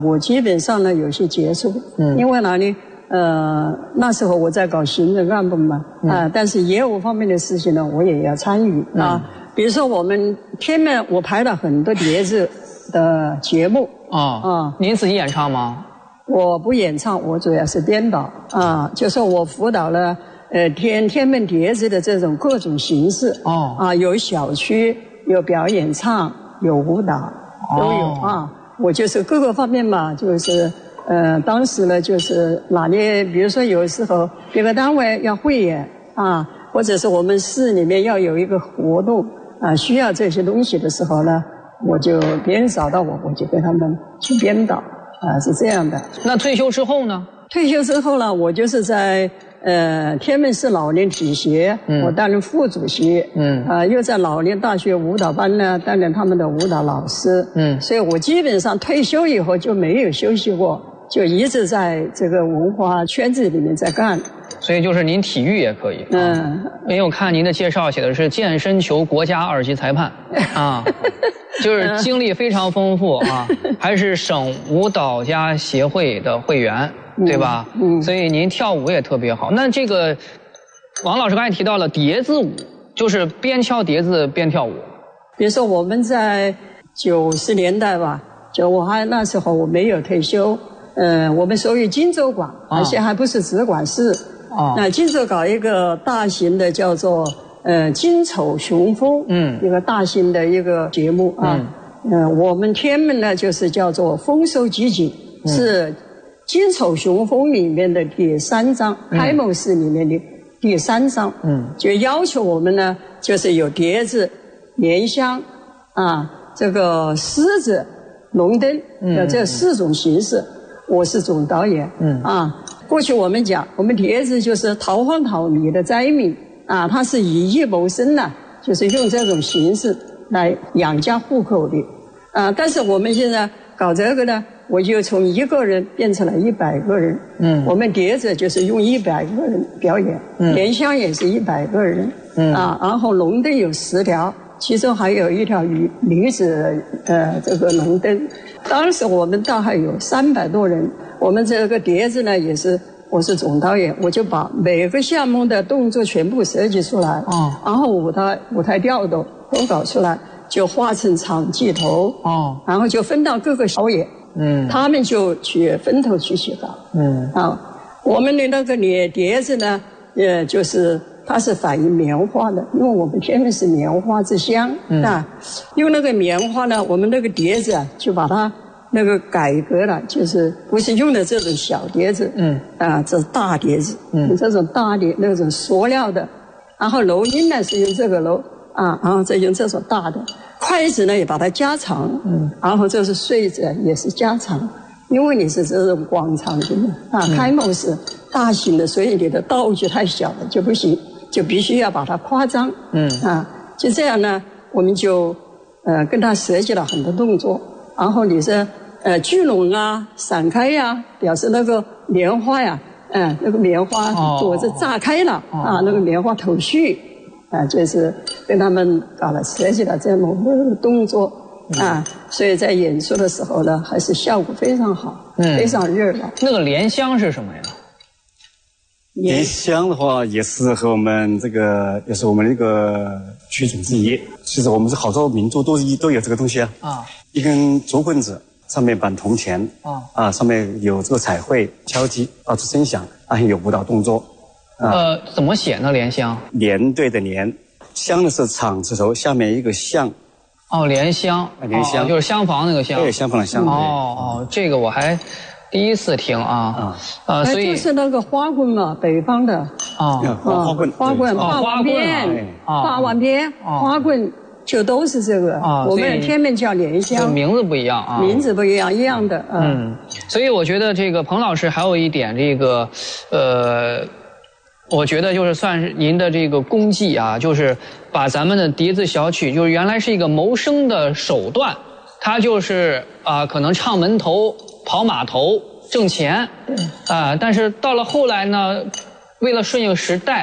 我基本上呢有些结束，因为哪里？那时候我在搞行政干部嘛，但是业务方面的事情呢，我也要参与啊。比如说我们天门，我排了很多碟子的节目您自己演唱吗？ 我不演唱，我主要是编导啊，就是我辅导了天门碟子的这种各种形式有小曲，有表演唱，有舞蹈都有啊。我就是各个方面嘛，就是当时呢就是哪里，比如说有时候别个单位要汇演啊，或者是我们市里面要有一个活动啊，需要这些东西的时候呢，我就别人找到我，我就跟他们去编导啊，是这样的。 那退休之后呢？ 退休之后呢，我就是在天门市老年体协，我担任副主席，又在老年大学舞蹈班呢担任他们的舞蹈老师，所以我基本上退休以后就没有休息过，就一直在这个文化圈子里面在干。 所以就是您体育也可以，因为我看您的介绍写的是健身球国家2级裁判啊，就是经历非常丰富啊，还是省舞蹈家协会的会员，对吧？所以您跳舞也特别好。那这个王老师刚才提到了碟子舞，就是边敲碟子边跳舞。 比如说我们在90年代吧，那时候我没有退休，我们属于荆州馆，而且还不是直管市。那荆州搞一个大型的叫做金丑雄风，一个大型的一个节目啊。我们天门呢就是叫做丰收集锦，是金丑雄风里面的第3章，开幕式里面的第3章。就要求我们呢，就是有碟子、莲香啊，这个狮子、龙灯的这4种形式。我是总导演，过去我们讲，我们碟子就是桃花桃米的灾民啊，他是以艺谋生的，就是用这种形式来养家糊口的但是我们现在搞这个呢，我就从1个人变成了100个人。我们碟子就是用100个人表演，莲香也是100个人，然后龙灯有10条，其中还有一条女子这个龙灯。当时我们大概有300多人，我们这个碟子呢也是我是总导演，我就把每个项目的动作全部设计出来，然后舞台调度都搞出来，就画成场记头，然后就分到各个导演，他们就去分头去写稿，我们的那个碟子呢，就是它是反映棉花的，因为我们天门是棉花之乡用那个棉花呢，我们那个碟子就把它那个改革了，就是不是用的这种小碟子，这是大碟子，这种大碟那种塑料的，然后楼音呢是用这个楼然后再用这种大的，筷子呢也把它加长，然后这是穗子也是加长，因为你是这种广场的开幕式大型的，所以你的道具太小了就不行，就必须要把它夸张，就这样呢，我们就跟他设计了很多动作，然后你是聚拢散开表示那个棉花那个棉花朵子炸开了那个棉花头绪就是跟他们搞了设计了这么个动作所以在演出的时候呢，还是效果非常好，非常热闹。 那个莲香是什么呀？ 莲香的话也是和我们这个也是我们那个曲种之一。其实我们是好多民族都有这个东西一根竹棍子上面绑铜钱上面有这个彩绘敲击发出声响，有舞蹈动作怎么写呢？莲香连队的连，香的是厂字头下面一个巷莲香莲香就是厢房那个厢， 对，厢房的厢这个我还第一次听所以就是那个花棍嘛，北方的花棍霸王鞭花棍就都是这个我们天门叫莲香， 名字不一样名字不一样，一样的所以我觉得这个彭老师还有一点这个我觉得就是算是您的这个功绩就是把咱们的笛子小曲，就是原来是一个谋生的手段，它就是可能唱门头跑码头挣钱但是到了后来呢，为了顺应时代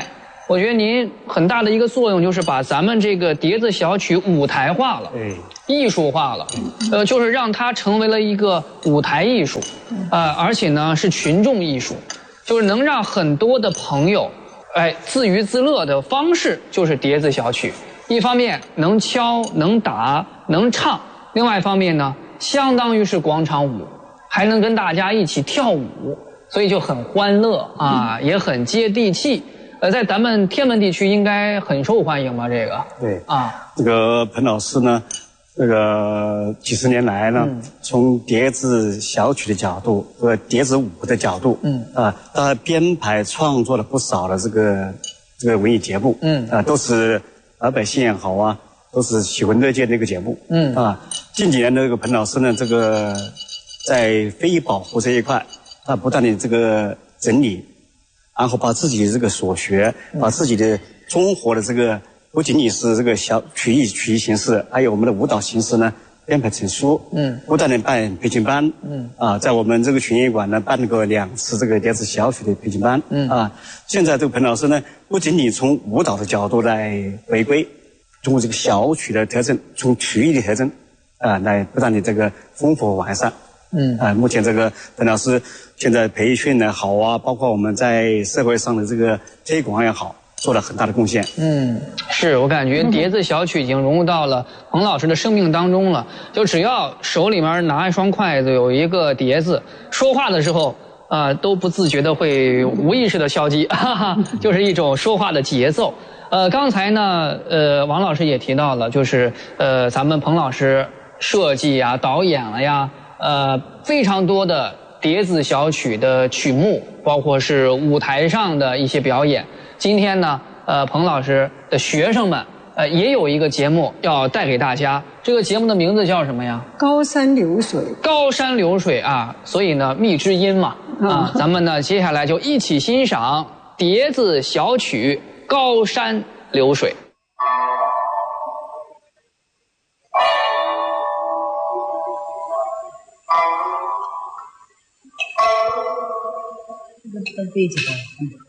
我觉得您很大的一个作用就是把咱们这个碟子小曲舞台化了，艺术化了，就是让它成为了一个舞台艺术，而且呢是群众艺术，就是能让很多的朋友，自娱自乐的方式就是碟子小曲。一方面能敲能打能唱，另外一方面呢，相当于是广场舞，还能跟大家一起跳舞，所以就很欢乐啊，也很接地气。在咱们天门地区应该很受欢迎吧？这个对啊，这个彭老师呢，这个几十年来呢，从碟子小曲的角度和碟子舞的角度，他编排创作了不少的这个文艺节目，都是老百姓也好啊，都是喜闻乐见的一个节目，近几年的这个彭老师呢，这个在非遗保护这一块，他不断的这个整理，然后把自己的这个所学，把自己的综合的这个不仅仅是这个小曲艺形式，还有我们的舞蹈形式呢，编排成书，不断的办培训班，在我们这个群艺馆呢办了过2次这个碟子小曲的培训班，现在这个彭老师呢，不仅仅从舞蹈的角度来回归，通过这个小曲的特征，从曲艺的特征，来不断的这个丰富完善。目前这个彭老师现在培训也好啊，包括我们在社会上的这个推广也好，做了很大的贡献。 是我感觉碟子小曲已经融入到了彭老师的生命当中了。就只要手里面拿一双筷子，有一个碟子，说话的时候都不自觉的会无意识的消极，就是一种说话的节奏。刚才呢，王老师也提到了，就是咱们彭老师设计呀、导演了呀，非常多的碟子小曲的曲目，包括是舞台上的一些表演。今天呢，彭老师的学生们也有一个节目要带给大家，这个节目的名字叫什么呀？ 高山流水。高山流水啊，所以呢，蜜之音嘛，咱们呢接下来就一起欣赏碟子小曲《高山流水》。 这个背景